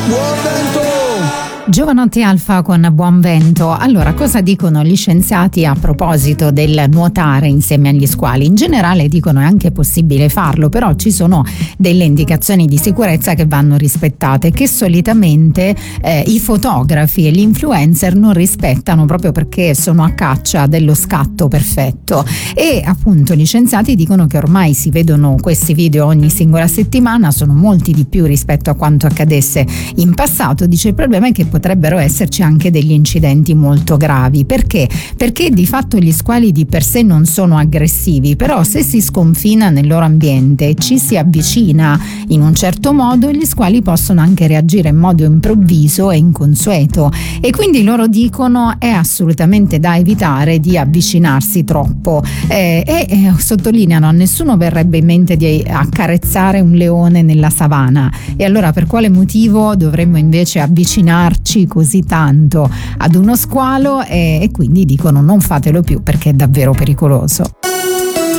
buon vento! Giovanotti Alfa con Buon Vento. Allora, cosa dicono gli scienziati a proposito del nuotare insieme agli squali? In generale dicono è anche possibile farlo, però ci sono delle indicazioni di sicurezza che vanno rispettate, che solitamente i fotografi e gli influencer non rispettano, proprio perché sono a caccia dello scatto perfetto. E appunto gli scienziati dicono che ormai si vedono questi video ogni singola settimana, sono molti di più rispetto a quanto accadesse in passato. Dice il problema è che potrebbero esserci anche degli incidenti molto gravi. Perché? Perché di fatto gli squali di per sé non sono aggressivi, però se si sconfina nel loro ambiente e ci si avvicina in un certo modo, gli squali possono anche reagire in modo improvviso e inconsueto, e quindi loro dicono è assolutamente da evitare di avvicinarsi troppo e sottolineano a nessuno verrebbe in mente di accarezzare un leone nella savana. E allora per quale motivo dovremmo invece avvicinarci così tanto ad uno squalo? E quindi dicono non fatelo più perché è davvero pericoloso.